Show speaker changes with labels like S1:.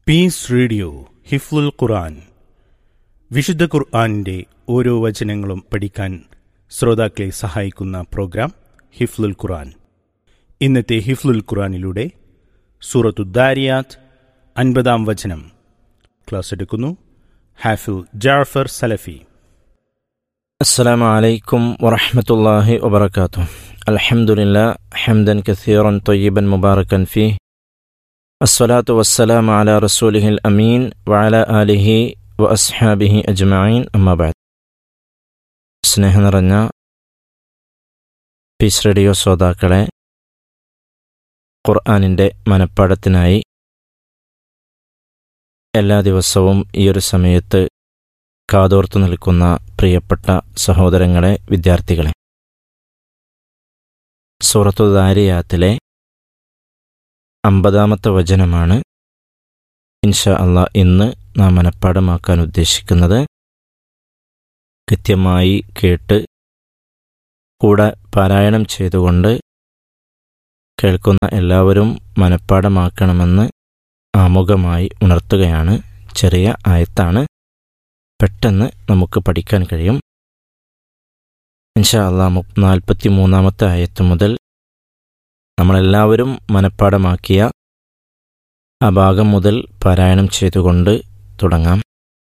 S1: Piece radio ഹിഫ്ലുൽ ഖുർആൻ. വിശുദ്ധ ഖുർആനിൻ്റെ ഓരോ വചനങ്ങളും പഠിക്കാൻ ശ്രോതാക്കളെ സഹായിക്കുന്ന പ്രോഗ്രാം ഹിഫ്ലുൽ ഖുർആൻ. ഇന്നത്തെ ഹിഫ്ലുൽ ഖുർആനിലൂടെ സൂറത്തു ദാരിയാത്ത് 50-ാം വചനം ക്ലാസ് എടുക്കുന്നു ഹാഫിൽ ജാഫർ സലഫി.
S2: السلام عليكم ورحمة الله وبركاته. الحمد لله حمدا كثيرا طيبا مباركا فيه. الصلاة والسلام على رسوله الأمين وعلى آله وأصحابه أجمعين. أما بعد. സ്നേഹം നിറഞ്ഞ പീസ് റേഡിയോ ശ്രോതാക്കളെ, ഖുർആനിൻ്റെ മനപ്പാഠത്തിനായി എല്ലാ ദിവസവും ഈ ഒരു സമയത്ത് കാതോർത്തു നിൽക്കുന്ന പ്രിയപ്പെട്ട സഹോദരങ്ങളെ, വിദ്യാർത്ഥികളെ, സൂറത്തു ദാരിയാത്തിലെ 50-ാമത്തെ വചനമാണ് ഇൻഷാ അല്ലാഹ് ഇന്ന് നാം മനപ്പാഠമാക്കാൻ ഉദ്ദേശിക്കുന്നത്. കൃത്യമായി കേട്ട് കൂടെ പാരായണം ചെയ്തുകൊണ്ട് കേൾക്കുന്ന എല്ലാവരും മനപ്പാഠമാക്കണമെന്ന് ആമുഖമായി ഉണർത്തുകയാണ്. ചെറിയ ആയത്താണ്, പെട്ടെന്ന് നമുക്ക് പഠിക്കാൻ കഴിയും. ഇൻഷാ അല്ലാഹ് 43-ാമത്തെ ആയത്ത് മുതൽ നമ്മളെല്ലാവരും മനപ്പാഠമാക്കിയ ആ ഭാഗം മുതൽ പാരായണം ചെയ്തുകൊണ്ട് തുടങ്ങാം.